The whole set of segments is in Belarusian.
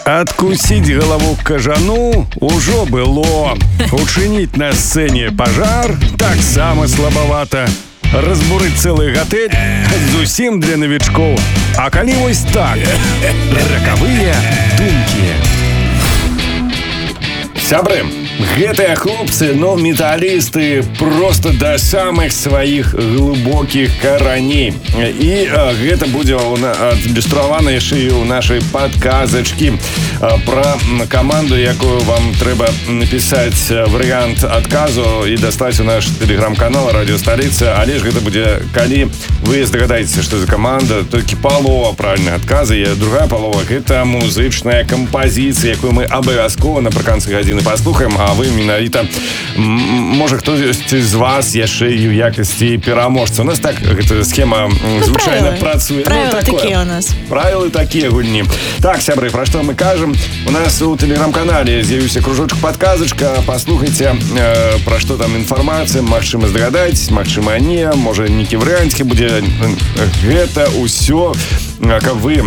Адкусіць галаву кажану ўжо было. Учыніць на сцэне пажар таксама слабавата. Разбурыць цэлы гатэль зусім для навічкоў. А калі вось так, ракавыя думкі. Сябры, гэтыя хлопцы, металісты проста да самых сваіх глыбокіх караней. І гэта будзе адлюстравана яшчэ і ў нашай падказачкі пра каманду, якую вам трэба напісаць варыянт адказу і даслаць у наш тэлеграм-канал Радіо Сталіца. Але ж гэта будзе, калі вы здагадаецеся, што за каманда, толькі палова правільных адказа, і другая палова — гэта музычная кампазіцыя, якую мы абавязкова напрыканцы гадзіны паслухаем, а вы менавіта, можа, хтосьці з вас яшчэ і ў якасці пераможца. У нас так гэта схема звычайна працуе. Правілы такія у нас. Правілы такія гульні. Так, сябры, пра што мы кажам? У нас у тэлеграм-канале з'явіўся кружочак-падказачка. Паслухайце, пра што там інфармацыя. Магчыма, здагадаецесь, магчыма, не. Можа, нейкі варыянткі будзе. Гэта ўсё, каб вы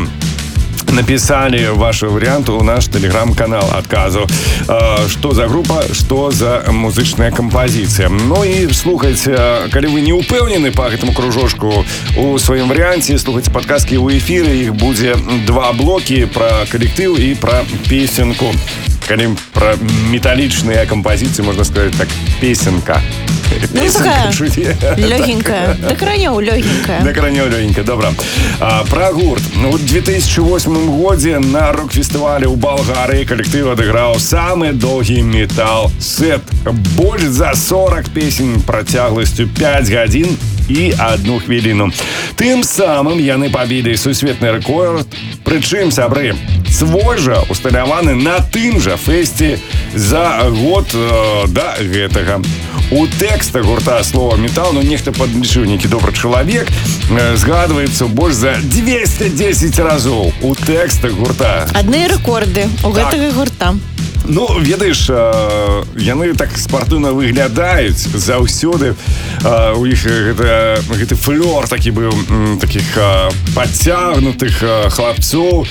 написали ваши варианты у наш телеграм-канал адказу. Что за группа, что за музычная композиция. Ну и слухайте, калі вы не упэўнены по гэтаму кружочку у сваім варианте, слухайте подказки у эфире. Их будзе два блоки про коллектив и про песенку. Калі про металличные композиции, можно сказать так, песенка. Ну, такая лёгенькая. До кранёў лёгенькая. До кранёў лёгенькая, добра. Пра гурт. У 2008 годзе на рок-фестывале ў Балгарыі калектыў адыграў самы доўгі метал-сет. Больш за 40 песень працягласцю 5 гадзін і 1 хвіліну. Тым самым яны пабілі сусветны рэкорд. Прычым, сябры, свой жа усталяваны на тым жа фэсце за год да гэтага. У тэкста гурта слова «метал», нехта падлічыў, нейкі добры чалавек, згадваецца больш за 210 разоў у тэкстах гурта. Адны рэкорды у гэтага гурта. Ну, ведаеш, яны так спартыўна выглядаюць заўсёды. У іх гэты флёр такі быў, такіх падцягнутых хлапцоў.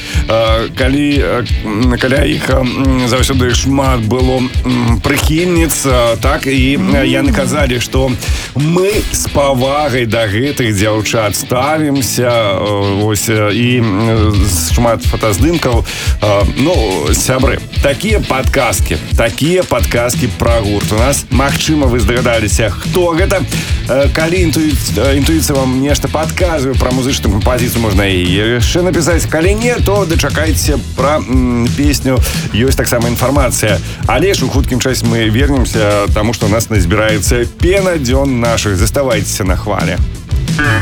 Каля іх заўсёды шмат было прыхільніц, так, і яны казалі, што мы з павагай да гэтых дзяўчат ставімся, ось, і шмат фотаздымкаў. Ну, сябры, такія падказкі пра гурт у нас. Магчыма, вы здагадаліся, хто гэта. Калі інтуіцыя вам нешта падказвае пра музычную кампазіцыю, можна і яшчэ напісаць. Калі не, то дачакайце пра песню. Ёсць таксама інфармацыя. Але ж у хуткім часе мы вернемся, таму што у нас назбіраецца пена дзён нашых. Заставайцеся на хвале.